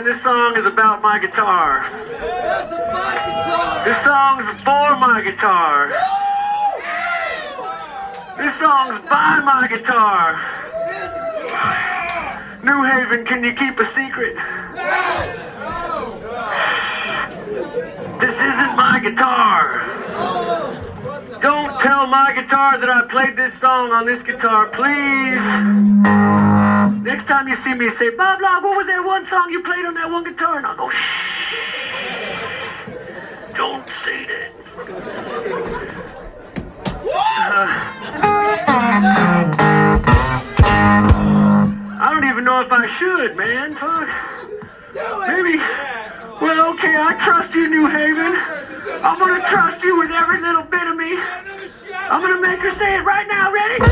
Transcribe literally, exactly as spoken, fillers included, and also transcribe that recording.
and this song is about my guitar. That's a my guitar. This song's for my guitar. This song's by my guitar. New Haven, can you keep a secret? Yes. This isn't my guitar. Don't tell my guitar that I played this song on this guitar, please. Next time you see me, say, blah, blah, what was that one song you played on that one guitar? And I'll go, shh. Don't say that. Uh, I don't even know if I should, man. Fuck. Maybe. Well, okay, I trust you, New Haven. I'm gonna trust you with every little bit of me. I'm gonna make her say it right.